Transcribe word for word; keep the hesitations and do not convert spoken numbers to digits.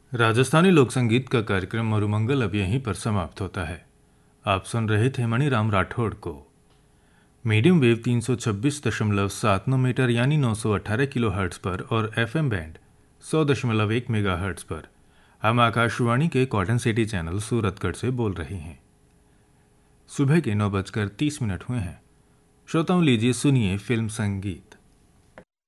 राजस्थानी लोक संगीत का कार्यक्रम मरुमंगल अब यहीं पर समाप्त होता है। आप सुन रहे थे मणिराम राठौड़ को। मीडियम वेव तीन सौ छब्बीस दशमलव सात नौ मीटर यानी नौ सौ अठारह किलो हर्ट्ज पर और एफएम बैंड सौ दशमलव एक मेगा हर्ट्ज पर हम आकाशवाणी के कॉटन सिटी चैनल सूरतगढ़ से बोल रहे हैं। सुबह के नौ बजकर तीस मिनट हुए हैं। श्रोताओं, लीजिए सुनिए फिल्म संगीत।